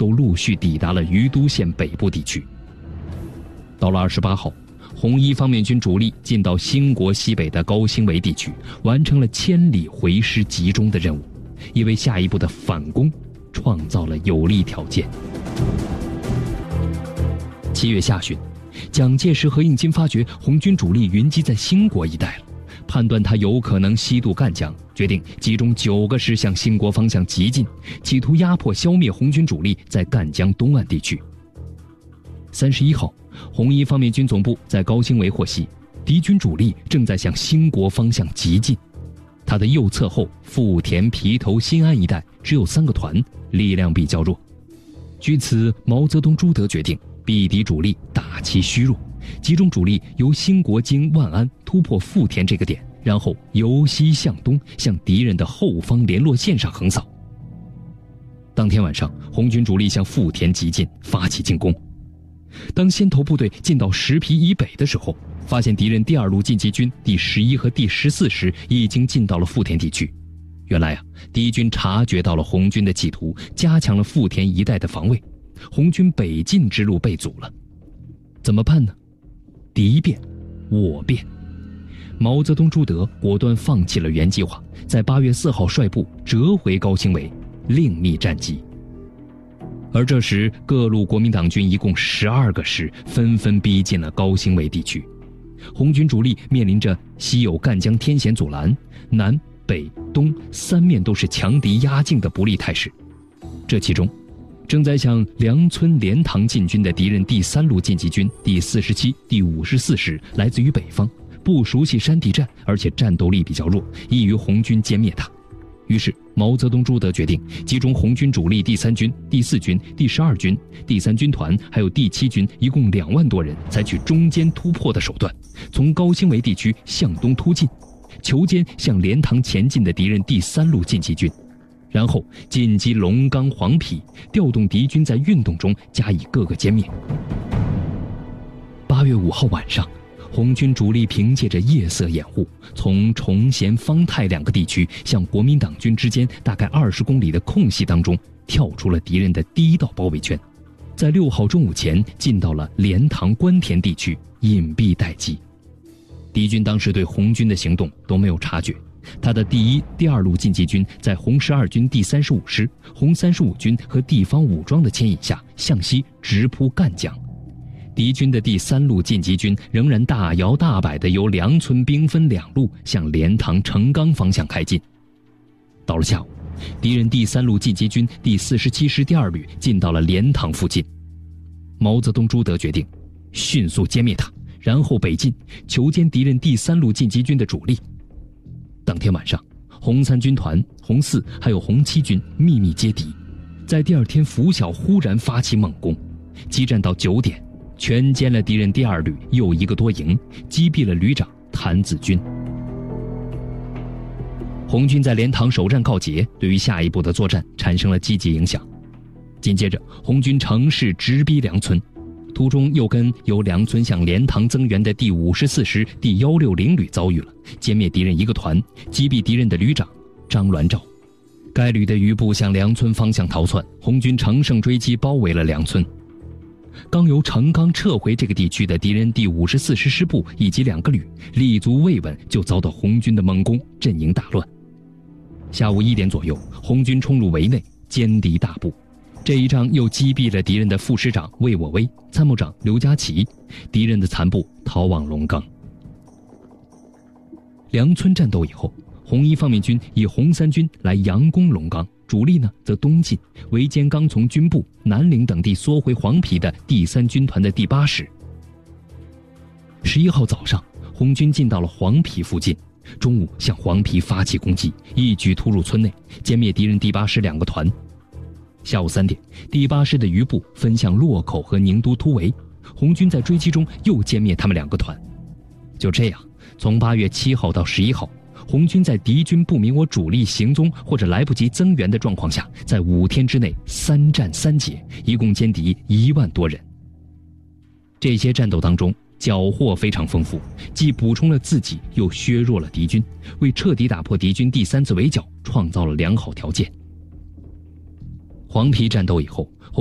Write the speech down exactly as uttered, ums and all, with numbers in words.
都陆续抵达了于都县北部地区。到了二十八号，红一方面军主力进到兴国西北的高兴围地区，完成了千里回师集中的任务，也为下一步的反攻创造了有利条件。七月下旬，蒋介石和应钦发觉红军主力云集在兴国一带了，判断他有可能西渡赣江，决定集中九个师向兴国方向急进，企图压迫消灭红军主力在赣江东岸地区。三十一号，红一方面军总部在高兴围获悉，敌军主力正在向兴国方向急进。他的右侧后富田、皮头、新安一带只有三个团，力量比较弱。据此，毛泽东、朱德决定避敌主力，打其虚弱，集中主力由兴国经万安突破富田这个点，然后由西向东向敌人的后方联络线上横扫。当天晚上，红军主力向富田急进，发起进攻。当先头部队进到石皮以北的时候，发现敌人第二路晋级军第十一和第十四师已经进到了富田地区。原来啊，敌军察觉到了红军的企图，加强了富田一带的防卫，红军北进之路被阻了。怎么办呢？敌变，我变。毛泽东、朱德果断放弃了原计划，在八月四号率部折回高兴围，另觅战机。而这时，各路国民党军一共十二个师纷纷逼近了高兴围地区，红军主力面临着西有赣江天险阻拦，南北东三面都是强敌压境的不利态势。这其中，正在向粮村、莲塘进军的敌人第三路晋级军第四十七、第五十四师来自于北方，不熟悉山地战，而且战斗力比较弱，易于红军歼灭他。于是毛泽东、朱德决定集中红军主力第三军、第四军、第十二军、第三军团还有第七军一共两万多人，采取中间突破的手段，从高兴围地区向东突进，求歼向莲塘前进的敌人第三路晋级军，然后进击龙冈、黄陂，调动敌军在运动中加以各个歼灭。八月五号晚上，红军主力凭借着夜色掩护，从崇贤、方太两个地区向国民党军之间大概二十公里的空隙当中跳出了敌人的第一道包围圈，在六号中午前进到了莲塘关田地区，隐蔽待机。敌军当时对红军的行动都没有察觉，他的第一、第二路晋级军在红十二军第三十五师、红三十五军和地方武装的牵引下向西直扑赣江。敌军的第三路晋级军仍然大摇大摆地由粮村兵分两路向莲塘、成冈方向开进。到了下午，敌人第三路晋级军第四十七师第二旅进到了莲塘附近。毛泽东、朱德决定迅速歼灭他，然后北进，求歼敌人第三路晋级军的主力。当天晚上，红三军团、红四还有红七军秘密接敌，在第二天拂晓忽然发起猛攻，激战到九点，全歼了敌人第二旅又一个多营，击毙了旅长谭子军。红军在莲塘首战告捷，对于下一步的作战产生了积极影响。紧接着，红军乘势直逼粮村，途中又跟由粮村向莲塘增援的第五十四师第一六零旅遭遇了，歼灭敌人一个团，击毙敌人的旅长张銮照。该旅的余部向粮村方向逃窜，红军乘胜追击，包围了粮村。刚由成冈撤回这个地区的敌人第五十四师师部以及两个旅立足未稳，就遭到红军的猛攻，阵营大乱。下午一点左右，红军冲入围内，歼敌大部。这一仗又击毙了敌人的副师长魏我微、参谋长刘家齐，敌人的残部逃往龙冈。粮村战斗以后，红一方面军以红三军来佯攻龙冈，主力呢则东进，围歼刚从军部、南陵等地缩回黄陂的第三军团的第八师。十一号早上，红军进到了黄陂附近，中午向黄陂发起攻击，一举突入村内，歼灭敌人第八师两个团。下午三点，第八师的余部分向洛口和宁都突围，红军在追击中又歼灭他们两个团。就这样，从八月七号到十一号，红军在敌军不明我主力行踪或者来不及增援的状况下，在五天之内三战三捷，一共歼敌一万多人。这些战斗当中，缴获非常丰富，既补充了自己，又削弱了敌军，为彻底打破敌军第三次围剿创造了良好条件。黄陂战斗以后，